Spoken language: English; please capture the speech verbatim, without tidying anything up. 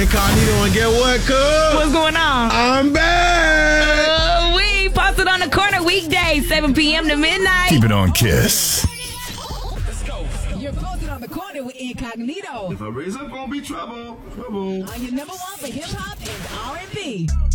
Incognito, and get what, cuz? What's going on? I'm back. Uh, we posted on the corner weekdays, seven p.m. to midnight. Keep it on Kiss. You're posted on the corner with Incognito. If I raise up, gonna be trouble. Trouble. On your number one for hip hop and R and B.